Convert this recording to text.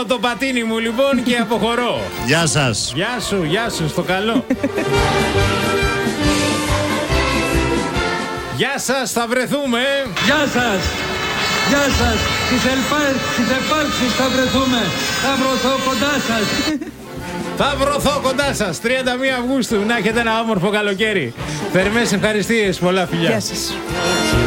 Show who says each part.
Speaker 1: Σηκώνω το πατίνι μου λοιπόν και αποχωρώ.
Speaker 2: Γεια σας.
Speaker 1: Γεια σου, στο καλό. Γεια σας, θα βρεθούμε.
Speaker 3: Γεια σας. Γεια σας. Στις επάρξεις θα βρεθούμε. Θα βρεθώ κοντά σας.
Speaker 1: Θα βρεθώ κοντά σας. 31 Αυγούστου. Να έχετε ένα όμορφο καλοκαίρι. Θερμές ευχαριστίες. Πολλά φιλιά.
Speaker 4: Γεια σας.